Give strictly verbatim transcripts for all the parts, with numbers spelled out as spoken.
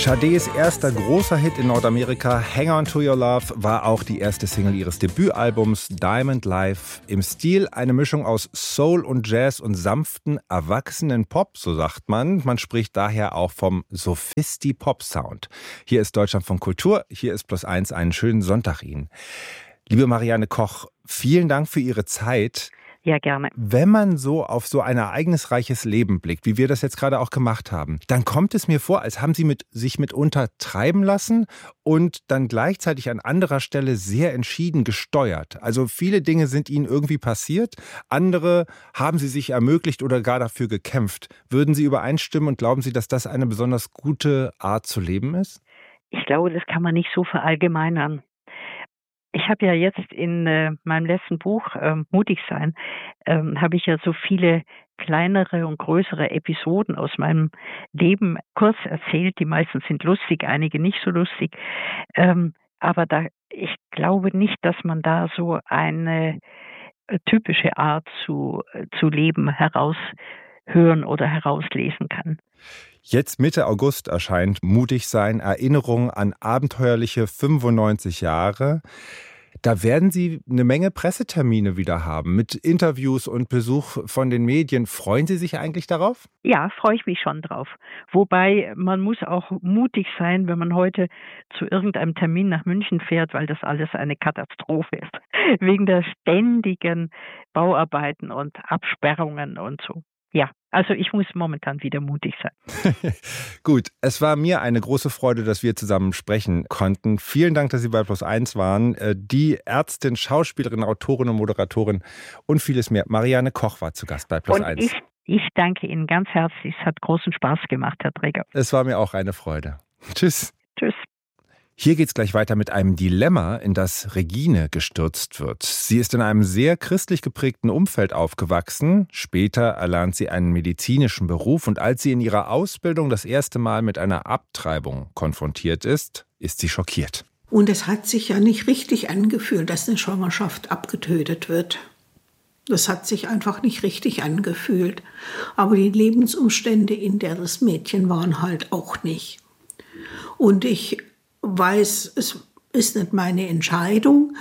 Sadés erster großer Hit in Nordamerika, Hang On To Your Love, war auch die erste Single ihres Debütalbums Diamond Life. Im Stil eine Mischung aus Soul und Jazz und sanften, erwachsenen Pop, so sagt man. Man spricht daher auch vom Sophisti-Pop-Sound. Hier ist Deutschlandfunk Kultur, hier ist Plus Eins, einen schönen Sonntag Ihnen. Liebe Marianne Koch, vielen Dank für Ihre Zeit. Ja, gerne. Wenn man so auf so ein ereignisreiches Leben blickt, wie wir das jetzt gerade auch gemacht haben, dann kommt es mir vor, als haben Sie mit, sich mitunter treiben lassen und dann gleichzeitig an anderer Stelle sehr entschieden gesteuert. Also viele Dinge sind Ihnen irgendwie passiert, andere haben Sie sich ermöglicht oder gar dafür gekämpft. Würden Sie übereinstimmen und glauben Sie, dass das eine besonders gute Art zu leben ist? Ich glaube, das kann man nicht so verallgemeinern. Ich habe ja jetzt in äh, meinem letzten Buch, äh, Mutig sein, ähm, habe ich ja so viele kleinere und größere Episoden aus meinem Leben kurz erzählt. Die meisten sind lustig, einige nicht so lustig. Ähm, aber da, ich glaube nicht, dass man da so eine äh, typische Art zu, äh, zu leben heraushören oder herauslesen kann. Jetzt Mitte August erscheint Mutig sein, Erinnerung an abenteuerliche fünfundneunzig Jahre. Da werden Sie eine Menge Pressetermine wieder haben mit Interviews und Besuch von den Medien. Freuen Sie sich eigentlich darauf? Ja, freue ich mich schon drauf. Wobei man muss auch mutig sein, wenn man heute zu irgendeinem Termin nach München fährt, weil das alles eine Katastrophe ist. Wegen der ständigen Bauarbeiten und Absperrungen und so. Ja, also ich muss momentan wieder mutig sein. Gut, es war mir eine große Freude, dass wir zusammen sprechen konnten. Vielen Dank, dass Sie bei Plus Eins waren. Die Ärztin, Schauspielerin, Autorin und Moderatorin und vieles mehr. Marianne Koch war zu Gast bei Plus und Eins. Ich, ich danke Ihnen ganz herzlich. Es hat großen Spaß gemacht, Herr Träger. Es war mir auch eine Freude. Tschüss. Tschüss. Hier geht's gleich weiter mit einem Dilemma, in das Regine gestürzt wird. Sie ist in einem sehr christlich geprägten Umfeld aufgewachsen. Später erlernt sie einen medizinischen Beruf und als sie in ihrer Ausbildung das erste Mal mit einer Abtreibung konfrontiert ist, ist sie schockiert. Und es hat sich ja nicht richtig angefühlt, dass eine Schwangerschaft abgetötet wird. Das hat sich einfach nicht richtig angefühlt. Aber die Lebensumstände, in der das Mädchen waren, halt auch nicht. Und ich weiß, es ist nicht meine Entscheidung.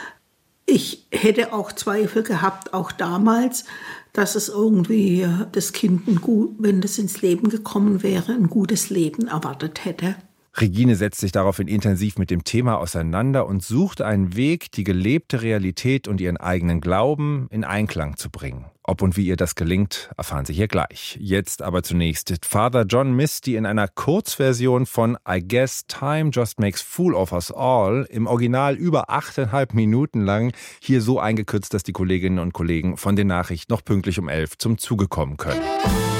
Ich hätte auch Zweifel gehabt, auch damals, dass es irgendwie das Kind, ein gut, wenn das ins Leben gekommen wäre, ein gutes Leben erwartet hätte. Regine setzt sich daraufhin intensiv mit dem Thema auseinander und sucht einen Weg, die gelebte Realität und ihren eigenen Glauben in Einklang zu bringen. Ob und wie ihr das gelingt, erfahren Sie hier gleich. Jetzt aber zunächst Father John Misty in einer Kurzversion von I Guess Time Just Makes Fool of Us All, im Original über achteinhalb Minuten lang, hier so eingekürzt, dass die Kolleginnen und Kollegen von den Nachrichten noch pünktlich um elf zum Zuge kommen können.